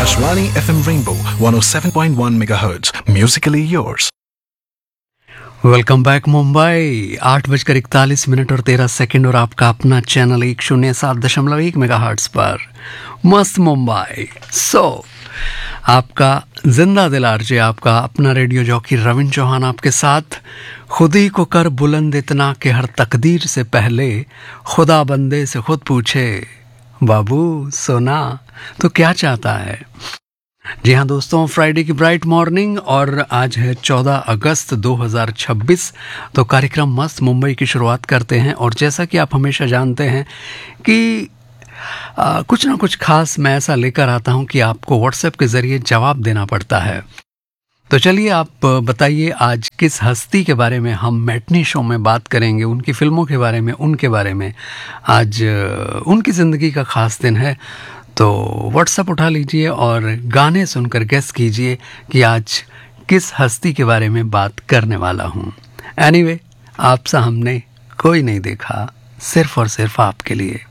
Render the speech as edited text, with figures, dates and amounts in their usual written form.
Akashvani FM Rainbow 107.1 MHz. Musically yours. Welcome back Mumbai. 8:41 और 13 और आपका अपना चैनल 107.1 मेगाहर्ट्ज पर मस्त मुंबई। आपका जिंदा दिल आरजे, आपका अपना रेडियो जॉकी रविंद्र चौहान आपके साथ। खुद ही को कर बुलंद इतना कि हर तकदीर से पहले खुदा बंदे से खुद पूछे, बाबू सोना तो क्या चाहता है। जी हाँ दोस्तों, फ्राइडे की ब्राइट मॉर्निंग और आज है 14 अगस्त 2026। तो कार्यक्रम मस्त मुंबई की शुरुआत करते हैं। और जैसा कि आप हमेशा जानते हैं कि कुछ ना कुछ खास मैं ऐसा लेकर आता हूं कि आपको व्हाट्सएप के ज़रिए जवाब देना पड़ता है। तो चलिए आप बताइए आज किस हस्ती के बारे में हम मैटनी शो में बात करेंगे, उनकी फिल्मों के बारे में, उनके बारे में। आज उनकी ज़िंदगी का ख़ास दिन है। तो व्हाट्सएप उठा लीजिए और गाने सुनकर गेस कीजिए कि आज किस हस्ती के बारे में बात करने वाला हूँ। एनीवे, आपसा हमने कोई नहीं देखा, सिर्फ और सिर्फ आपके लिए।